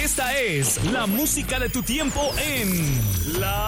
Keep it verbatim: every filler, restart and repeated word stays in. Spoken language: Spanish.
Esta es la música de tu tiempo en La